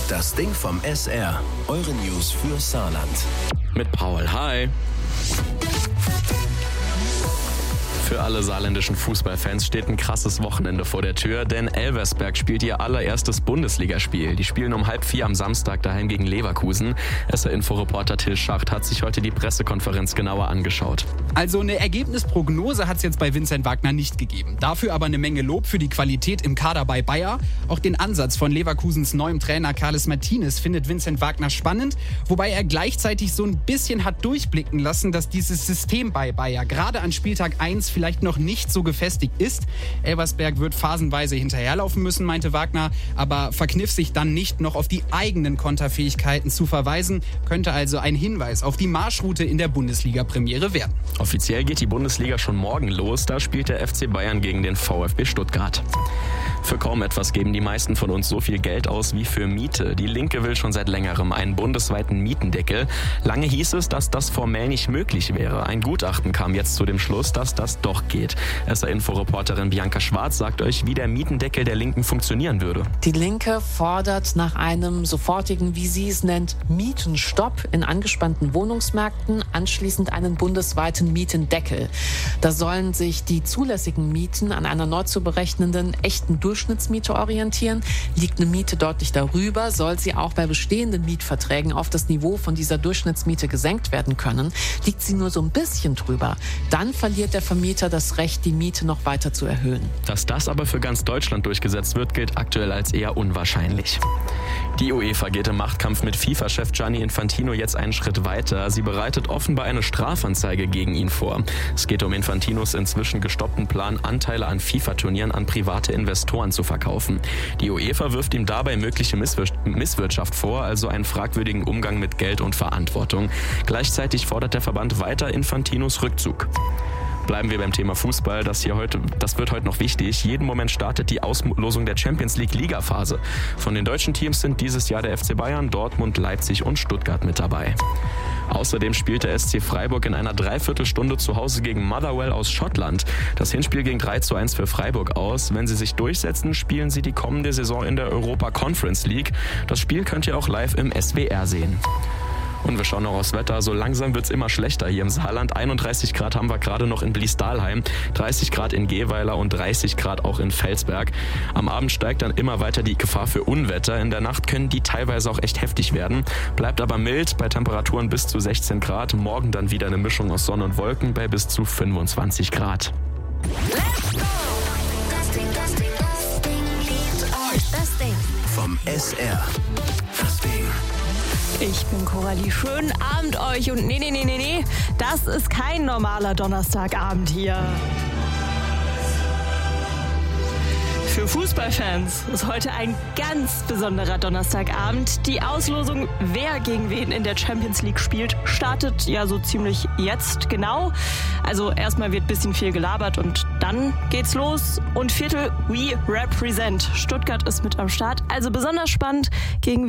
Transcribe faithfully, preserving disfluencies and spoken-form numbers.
Das Ding vom S R. Eure News für Saarland. Mit Paul. Hi. Für alle saarländischen Fußballfans steht ein krasses Wochenende vor der Tür, denn Elversberg spielt ihr allererstes Bundesligaspiel. Die spielen um halb vier am Samstag daheim gegen Leverkusen. S R-Inforeporter Till Schacht hat sich heute die Pressekonferenz genauer angeschaut. Also eine Ergebnisprognose hat es jetzt bei Vincent Wagner nicht gegeben. Dafür aber eine Menge Lob für die Qualität im Kader bei Bayer. Auch den Ansatz von Leverkusens neuem Trainer Carles Martinez findet Vincent Wagner spannend, wobei er gleichzeitig so ein bisschen hat durchblicken lassen, dass dieses System bei Bayer gerade an Spieltag eins vielleicht noch nicht so gefestigt ist. Elversberg wird phasenweise hinterherlaufen müssen, meinte Wagner, aber verkniff sich dann nicht noch auf die eigenen Konterfähigkeiten zu verweisen, könnte also ein Hinweis auf die Marschroute in der Bundesliga-Premiere werden. Offiziell geht die Bundesliga schon morgen los, da spielt der F C Bayern gegen den VfB Stuttgart. Für kaum etwas geben die meisten von uns so viel Geld aus wie für Miete. Die Linke will schon seit längerem einen bundesweiten Mietendeckel. Lange hieß es, dass das formell nicht möglich wäre. Ein Gutachten kam jetzt zu dem Schluss, dass das doch geht. S R-Info-Reporterin Bianca Schwarz sagt euch, wie der Mietendeckel der Linken funktionieren würde. Die Linke fordert nach einem sofortigen, wie sie es nennt, Mietenstopp in angespannten Wohnungsmärkten, anschließend einen bundesweiten Mietendeckel. Da sollen sich die zulässigen Mieten an einer neu zu berechnenden echten Durchschnittsmiete orientieren. Liegt eine Miete deutlich darüber, soll sie auch bei bestehenden Mietverträgen auf das Niveau von dieser Durchschnittsmiete gesenkt werden können. Liegt sie nur so ein bisschen drüber, dann verliert der Vermieter das Recht, die Miete noch weiter zu erhöhen. Dass das aber für ganz Deutschland durchgesetzt wird, gilt aktuell als eher unwahrscheinlich. Die UEFA geht im Machtkampf mit FIFA-Chef Gianni Infantino jetzt einen Schritt weiter. Sie bereitet offenbar eine Strafanzeige gegen ihn vor. Es geht um Infantinos inzwischen gestoppten Plan, Anteile an FIFA-Turnieren an private Investoren zu verkaufen. Die UEFA wirft ihm dabei mögliche Misswir- Misswirtschaft vor, also einen fragwürdigen Umgang mit Geld und Verantwortung. Gleichzeitig fordert der Verband weiter Infantinos Rückzug. Bleiben wir beim Thema Fußball, das hier heute, das wird heute noch wichtig. Jeden Moment startet die Auslosung der Champions League Ligaphase. Von den deutschen Teams sind dieses Jahr der F C Bayern, Dortmund, Leipzig und Stuttgart mit dabei. Außerdem spielt der S C Freiburg in einer Dreiviertelstunde zu Hause gegen Motherwell aus Schottland. Das Hinspiel ging drei zu eins für Freiburg aus. Wenn sie sich durchsetzen, spielen sie die kommende Saison in der Europa Conference League. Das Spiel könnt ihr auch live im S W R sehen. Und wir schauen noch aufs Wetter. So langsam wird's immer schlechter hier im Saarland. einunddreißig Grad haben wir gerade noch in Bliesdahlheim, dreißig Grad in Gehweiler und dreißig Grad auch in Felsberg. Am Abend steigt dann immer weiter die Gefahr für Unwetter. In der Nacht können die teilweise auch echt heftig werden. Bleibt aber mild bei Temperaturen bis zu sechzehn Grad. Morgen dann wieder eine Mischung aus Sonne und Wolken bei bis zu fünfundzwanzig Grad. Let's go! Das Ding, das Ding, das Ding liebt euch. Das Ding vom S R. Das Ding. Ich bin Coralie. Schönen Abend euch. Und nee, nee, nee, nee, nee, das ist kein normaler Donnerstagabend hier. Für Fußballfans ist heute ein ganz besonderer Donnerstagabend. Die Auslosung, wer gegen wen in der Champions League spielt, startet ja so ziemlich jetzt genau. Also erstmal wird ein bisschen viel gelabert und dann geht's los. Und Viertel, we represent. Stuttgart ist mit am Start. Also besonders spannend, gegen